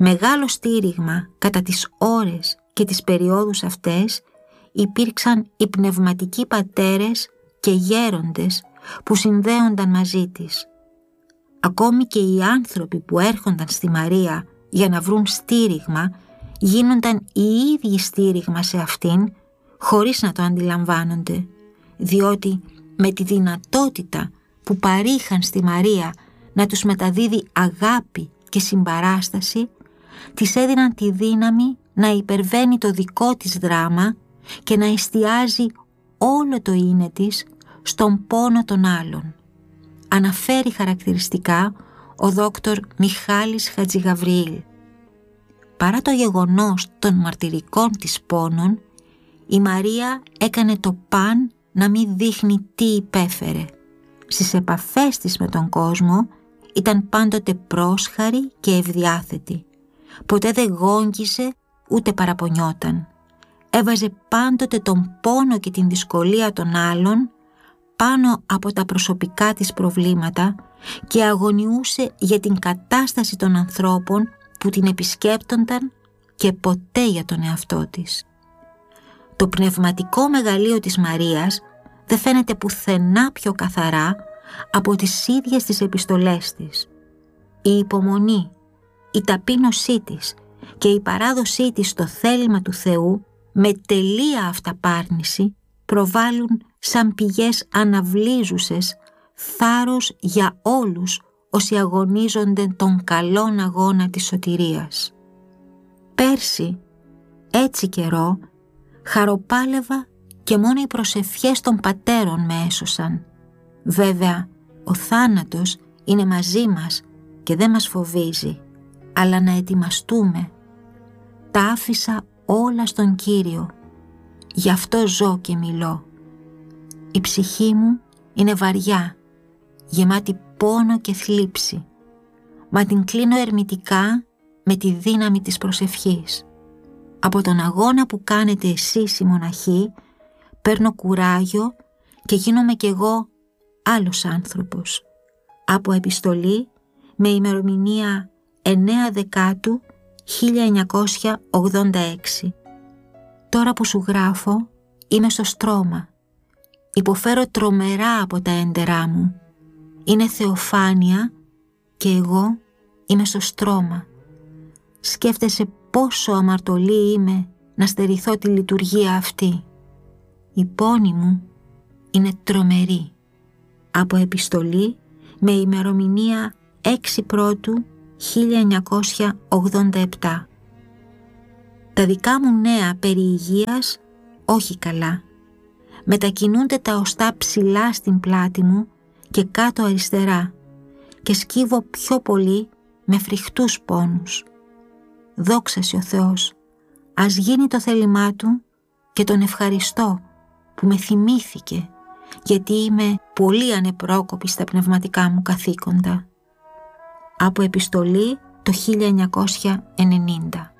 Μεγάλο στήριγμα κατά τις ώρες και τις περιόδους αυτές υπήρξαν οι πνευματικοί πατέρες και γέροντες που συνδέονταν μαζί της. Ακόμη και οι άνθρωποι που έρχονταν στη Μαρία για να βρουν στήριγμα γίνονταν οι ίδιοι στήριγμα σε αυτήν χωρίς να το αντιλαμβάνονται, διότι με τη δυνατότητα που παρήχαν στη Μαρία να τους μεταδίδει αγάπη και συμπαράσταση, της έδιναν τη δύναμη να υπερβαίνει το δικό της δράμα και να εστιάζει όλο το είναι της στον πόνο των άλλων. Αναφέρει χαρακτηριστικά ο δόκτωρ Μιχάλης Χατζηγαβριήλ. Παρά το γεγονός των μαρτυρικών της πόνων, η Μαρία έκανε το παν να μην δείχνει τι υπέφερε. Στις επαφές της με τον κόσμο ήταν πάντοτε πρόσχαρη και ευδιάθετη. Ποτέ δεν γόγγισε ούτε παραπονιόταν. Έβαζε πάντοτε τον πόνο και την δυσκολία των άλλων πάνω από τα προσωπικά της προβλήματα και αγωνιούσε για την κατάσταση των ανθρώπων που την επισκέπτονταν και ποτέ για τον εαυτό της. Το πνευματικό μεγαλείο της Μαρίας δεν φαίνεται πουθενά πιο καθαρά από τις ίδιες τις επιστολές της. Η υπομονή, η ταπείνωσή της και η παράδοσή της στο θέλημα του Θεού με τελεία αυταπάρνηση προβάλλουν σαν πηγές αναβλύζουσες θάρρος για όλους όσοι αγωνίζονται τον καλόν αγώνα της σωτηρίας. Πέρσι, έτσι καιρό, χαροπάλευα και μόνο οι προσευχές των πατέρων με έσωσαν. Βέβαια, ο θάνατος είναι μαζί μας και δεν μας φοβίζει, αλλά να ετοιμαστούμε. Τα άφησα όλα στον Κύριο, γι' αυτό ζω και μιλώ. Η ψυχή μου είναι βαριά, γεμάτη πόνο και θλίψη, μα την κλείνω ερμητικά με τη δύναμη της προσευχής. Από τον αγώνα που κάνετε εσείς οι μοναχοί, παίρνω κουράγιο και γίνομαι κι εγώ άλλος άνθρωπος. Από επιστολή με ημερομηνία 9 Δεκάτου 1986. Τώρα που σου γράφω είμαι στο στρώμα. Υποφέρω τρομερά από τα έντερά μου. Είναι θεοφάνεια και εγώ είμαι στο στρώμα. Σκέφτεσαι πόσο αμαρτωλή είμαι να στερηθώ τη λειτουργία αυτή. Η πόνη μου είναι τρομερή. Από επιστολή με ημερομηνία 6 Πρώτου 1987. Τα δικά μου νέα περί υγείας όχι καλά. Μετακινούνται τα οστά ψηλά στην πλάτη μου και κάτω αριστερά και σκύβω πιο πολύ με φρικτούς πόνους. Δόξα ο Θεός, ας γίνει το θέλημά Του και τον ευχαριστώ που με θυμήθηκε, γιατί είμαι πολύ ανεπρόκοπη στα πνευματικά μου καθήκοντα. Από επιστολή το 1990.